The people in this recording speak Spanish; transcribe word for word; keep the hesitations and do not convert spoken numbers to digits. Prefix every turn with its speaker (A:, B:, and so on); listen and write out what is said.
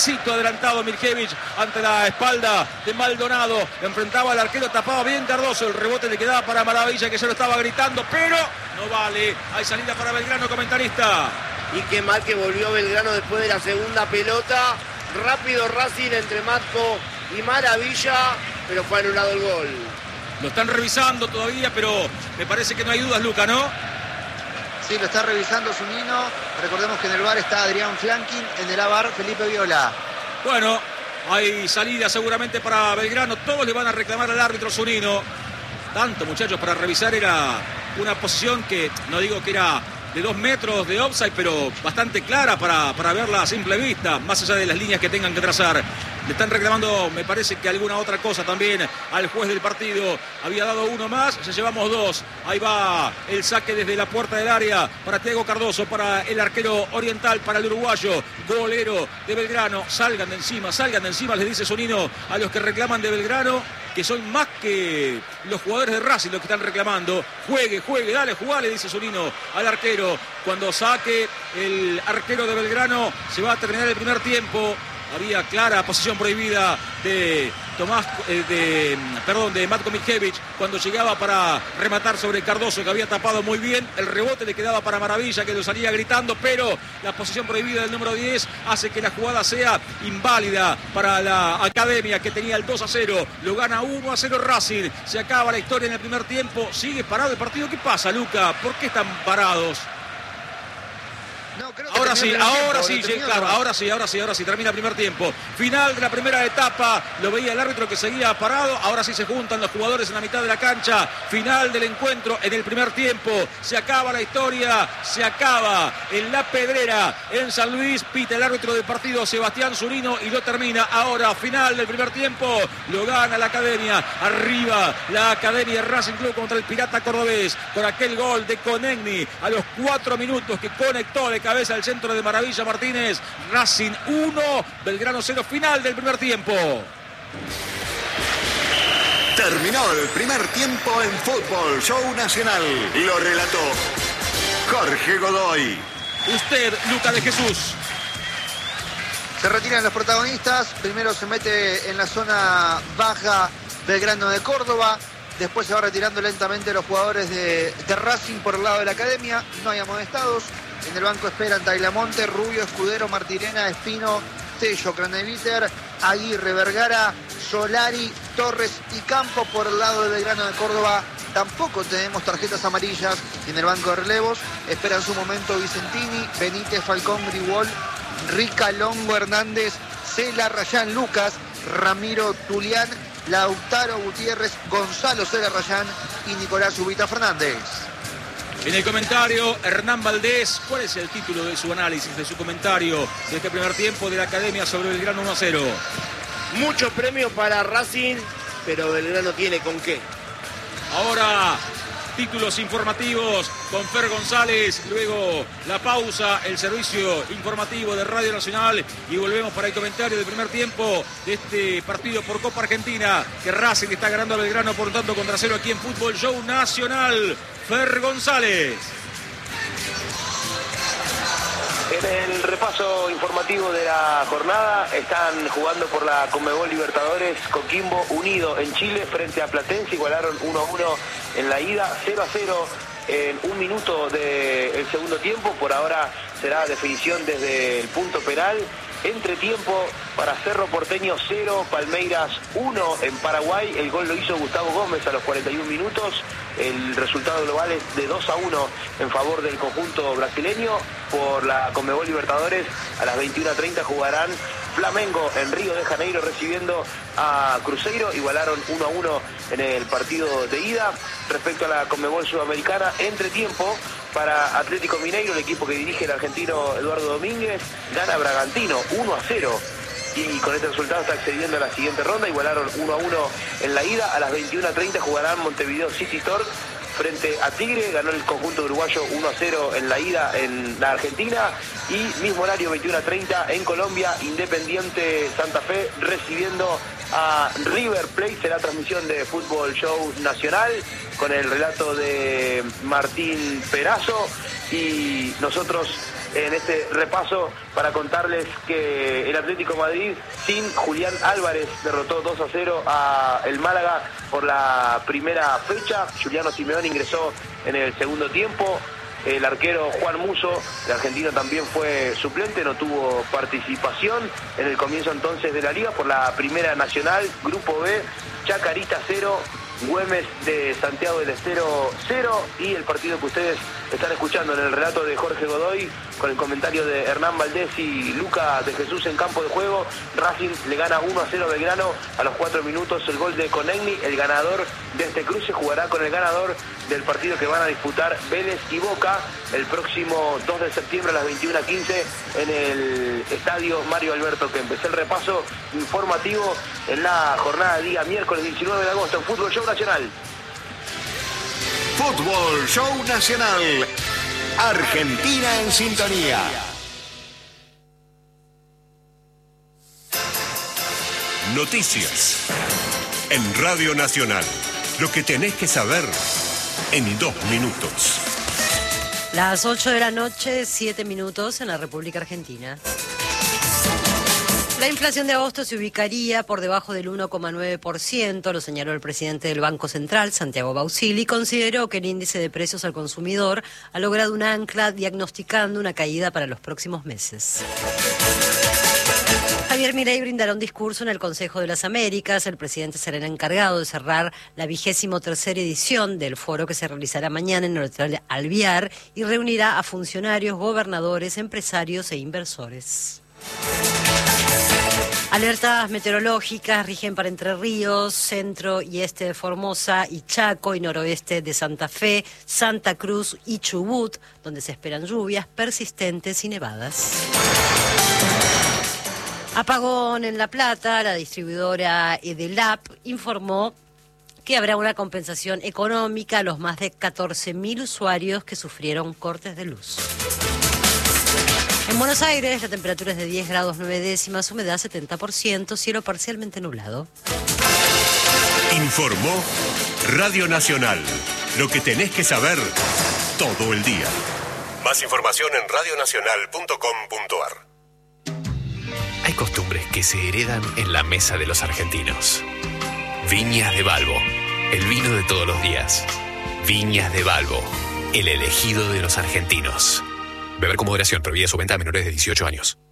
A: pasito adelantado Mirkević ante la espalda de Maldonado. Enfrentaba al arquero, tapaba bien Cardoso. El rebote le quedaba para Maravilla, que ya lo estaba gritando, pero no vale. Hay salida para Belgrano, comentarista.
B: Y qué mal que volvió Belgrano después de la segunda pelota. Rápido Racing entre Matco y Maravilla, pero fue anulado el gol.
A: Lo están revisando todavía, pero me parece que no hay dudas, Luca, ¿no?
C: Sí, lo está revisando Zunino. Recordemos que en el V A R está Adrián Flankin, en el A V A R Felipe Viola.
A: Bueno, hay salida seguramente para Belgrano. Todos le van a reclamar al árbitro Zunino. Tanto, muchachos, para revisar. Era una posición que, no digo que era de dos metros de offside, pero bastante clara para, para verla a simple vista, más allá de las líneas que tengan que trazar. Le están reclamando, me parece que alguna otra cosa también al juez del partido. Había dado uno más, ya llevamos dos. Ahí va el saque desde la puerta del área para Thiago Cardoso, para el arquero oriental, para el uruguayo, golero de Belgrano. Salgan de encima, salgan de encima, les dice Zunino a los que reclaman de Belgrano, que son más que los jugadores de Racing los que están reclamando. Juegue, juegue, dale, jugale, dice Zunino al arquero. Cuando saque el arquero de Belgrano, se va a terminar el primer tiempo. Había clara posición prohibida de Tomás, eh, de, perdón, de Matko Mirkević cuando llegaba para rematar sobre Cardoso, que había tapado muy bien. El rebote le quedaba para Maravilla, que lo salía gritando, pero la posición prohibida del número diez hace que la jugada sea inválida para la Academia, que tenía el dos a cero. Lo gana uno a cero Racing. Se acaba la historia en el primer tiempo. Sigue parado el partido. ¿Qué pasa, Luca? ¿Por qué están parados?
C: No, creo que
A: ahora sí, ahora
C: tiempo,
A: sí, claro, ahora sí, ahora sí, ahora sí, termina el primer tiempo. Final de la primera etapa, lo veía el árbitro que seguía parado, ahora sí se juntan los jugadores en la mitad de la cancha. Final del encuentro en el primer tiempo, se acaba la historia, se acaba en La Pedrera, en San Luis. Pita el árbitro del partido, Sebastián Zunino, y lo termina ahora. Final del primer tiempo, lo gana la Academia. Arriba la Academia Racing Club contra el Pirata Cordobés, con aquel gol de Conegni a los cuatro minutos que conectó de cabeza al centro de Maravilla Martínez. Racing uno, Belgrano cero. Final del primer tiempo.
D: Terminó el primer tiempo en Fútbol Show Nacional. Lo relató Jorge Godoy.
A: Usted, Luca de Jesús.
C: Se retiran los protagonistas. Primero se mete en la zona baja Belgrano de Córdoba. Después se va retirando lentamente los jugadores de, de Racing por el lado de la Academia. No hay amonestados. En el banco esperan Tailamonte, Rubio, Escudero, Martirena, Espino, Tello, Craneviter, Aguirre, Vergara, Solari, Torres y Campo. Por el lado de Belgrano de Córdoba tampoco tenemos tarjetas amarillas. Y en el banco de relevos esperan su momento Vicentini, Benítez, Falcón, Grigol, Rica, Longo, Hernández, Cela, Rayán, Lucas, Ramiro, Tulián, Lautaro, Gutiérrez, Gonzalo, Cela, Rayán y Nicolás Ubita Fernández.
A: En el comentario, Hernán Valdés. ¿Cuál es el título de su análisis, de su comentario de este primer tiempo de la Academia sobre Belgrano uno a cero?
B: Muchos premios para Racing, pero Belgrano tiene con qué.
A: Ahora, títulos informativos con Fer González. Luego la pausa, el servicio informativo de Radio Nacional. Y volvemos para el comentario del primer tiempo de este partido por Copa Argentina, que Racing está ganando a Belgrano por un tanto contra cero aquí en Fútbol Show Nacional. Fer González.
E: En el repaso informativo de la jornada, están jugando por la Conmebol Libertadores. Coquimbo Unido en Chile frente a Platense, igualaron uno a uno en la ida, cero a cero en un minuto del segundo tiempo. Por ahora será definición desde el punto penal. Entretiempo para Cerro Porteño cero, Palmeiras uno en Paraguay. El gol lo hizo Gustavo Gómez a los cuarenta y un minutos. El resultado global es de dos a uno en favor del conjunto brasileño. Por la Conmebol Libertadores, a las veintiuna treinta jugarán Flamengo en Río de Janeiro recibiendo a Cruzeiro. Igualaron uno a uno en el partido de ida. Respecto a la Conmebol Sudamericana, entretiempo para Atlético Mineiro, el equipo que dirige el argentino Eduardo Domínguez, gana Bragantino uno a cero. Y con este resultado está accediendo a la siguiente ronda. Igualaron uno a uno en la ida. A las veintiuna treinta jugarán Montevideo City Torque frente a Tigre. Ganó el conjunto uruguayo uno a cero en la ida en la Argentina. Y mismo horario, veintiuna treinta en Colombia, Independiente Santa Fe recibiendo a River Plate. Será transmisión de Fútbol Show Nacional con el relato de Martín Perazo. Y nosotros en este repaso para contarles que el Atlético de Madrid sin Julián Álvarez derrotó dos a cero a el Málaga por la primera fecha. Juliano Simeone ingresó en el segundo tiempo. El arquero Juan Musso, el argentino, también fue suplente, no tuvo participación en el comienzo entonces de la liga por la Primera Nacional. Grupo B, Chacarita cero, Güemes de Santiago del Estero cero, y el partido que ustedes están escuchando en el relato de Jorge Godoy con el comentario de Hernán Valdés y Luca de Jesús en campo de juego. Racing le gana uno a cero a Belgrano a los cuatro minutos, el gol de Conegni. El ganador de este cruce jugará con el ganador del partido que van a disputar Vélez y Boca el próximo dos de septiembre a las veintiuna quince en el estadio Mario Alberto Kempes. El repaso informativo en la jornada de día miércoles diecinueve de agosto en Fútbol Show Nacional.
D: Fútbol Show Nacional. Argentina en sintonía.
F: Noticias en Radio Nacional. Lo que tenés que saber en dos minutos.
G: Las ocho de la noche, siete minutos en la República Argentina. La inflación de agosto se ubicaría por debajo del uno coma nueve por ciento, lo señaló el presidente del Banco Central, Santiago Bausili, y consideró que el índice de precios al consumidor ha logrado un ancla diagnosticando una caída para los próximos meses. Javier Milei brindará un discurso en el Consejo de las Américas. El presidente será el encargado de cerrar la vigésimo tercera edición del foro que se realizará mañana en el Hotel Alvear y reunirá a funcionarios, gobernadores, empresarios e inversores. Alertas meteorológicas rigen para Entre Ríos, centro y este de Formosa y Chaco y noroeste de Santa Fe, Santa Cruz y Chubut, donde se esperan lluvias persistentes y nevadas. Apagón en La Plata. La distribuidora Edelap informó que habrá una compensación económica a los más de catorce mil usuarios que sufrieron cortes de luz. En Buenos Aires, la temperatura es de diez grados nueve décimas, humedad setenta por ciento, cielo parcialmente nublado.
F: Informó Radio Nacional. Lo que tenés que saber todo el día. Más información en radio nacional punto com punto a r.
H: Hay costumbres que se heredan en la mesa de los argentinos. Viñas de Balbo, el vino de todos los días. Viñas de Balbo, el elegido de los argentinos. Beber con moderación, prohibida su venta a menores de dieciocho años.